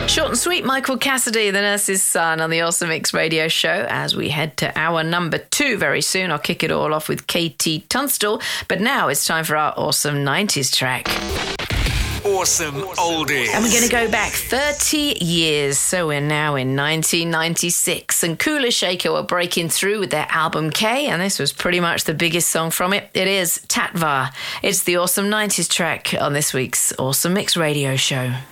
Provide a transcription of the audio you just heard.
Short and sweet, Michael Cassidy, the Nurse's Son, on the Awesome Mix radio show. As we head to hour number 2 very soon, I'll kick it all off with KT Tunstall. But now it's time for our awesome 90s track. Awesome Oldies. And we're going to go back 30 years. So we're now in 1996. And Kula Shaker were breaking through with their album K. And this was pretty much the biggest song from it. It is Tatvar. It's the awesome 90s track on this week's Awesome Mix radio show.